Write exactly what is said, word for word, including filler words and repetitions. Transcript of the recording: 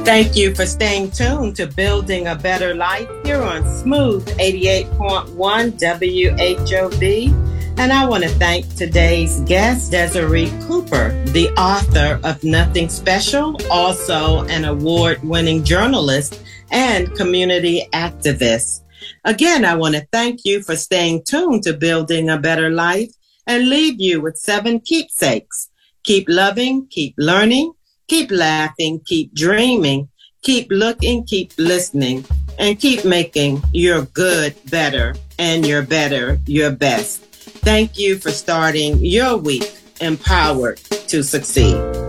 Thank you for staying tuned to Building a Better Life here on Smooth eighty-eight point one W H O B. And I want to thank today's guest, Desiree Cooper, the author of Nothing Special, also an award-winning journalist and community activist. Again, I want to thank you for staying tuned to Building a Better Life and leave you with seven keepsakes. Keep loving, keep learning, keep laughing, keep dreaming, keep looking, keep listening, and keep making your good better and your better your best. Thank you for starting your week empowered to succeed.